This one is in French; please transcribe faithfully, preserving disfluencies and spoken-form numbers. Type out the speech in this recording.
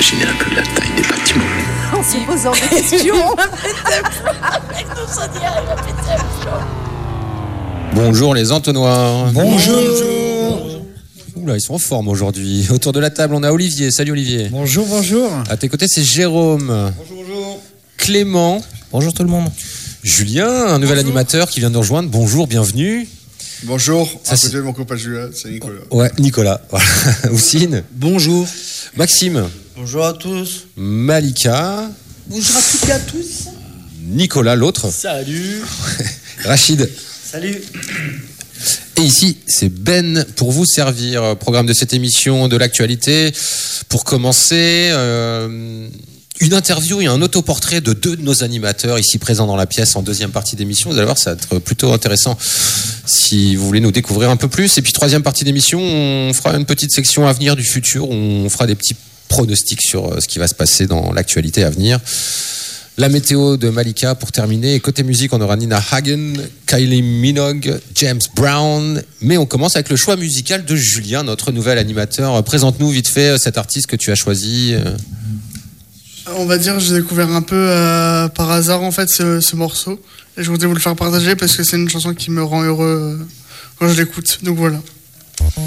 imaginez un peu la taille des bâtiments. En se posant des questions. Bonjour les entonnoirs. Bonjour. Oula, ils sont en forme aujourd'hui. Autour de la table, on a Olivier. Salut Olivier. Bonjour, bonjour. À tes côtés, c'est Jérôme. Bonjour, bonjour. Clément. Bonjour tout le monde. Julien, un nouvel Bonjour. animateur qui vient de nous rejoindre. Bonjour, bienvenue. Bonjour, Ça, à c'est- côté de mon copain Julien, c'est Nicolas. Ouais, Nicolas. Voilà. Oussine. Bonjour. Maxime. Bonjour à tous. Malika. Bonjour à toutes et à tous. Nicolas, l'autre. Salut. Rachid. Salut. Et ici, c'est Ben pour vous servir. Programme de cette émission, de l'actualité. Pour commencer, euh, une interview et un autoportrait de deux de nos animateurs ici présents dans la pièce en deuxième partie d'émission. Vous allez voir, ça va être plutôt intéressant si vous voulez nous découvrir un peu plus. Et puis troisième partie d'émission, on fera une petite section avenir du futur. On fera des petits pronostics sur ce qui va se passer dans l'actualité à venir. La météo de Malika pour terminer. Et côté musique, on aura Nina Hagen, Kylie Minogue, James Brown. Mais on commence avec le choix musical de Julien, notre nouvel animateur. Présente-nous vite fait cet artiste que tu as choisi. On va dire, j'ai découvert un peu euh, par hasard en fait ce, ce morceau. Et je voulais vous le faire partager parce que c'est une chanson qui me rend heureux euh, quand je l'écoute. Donc voilà.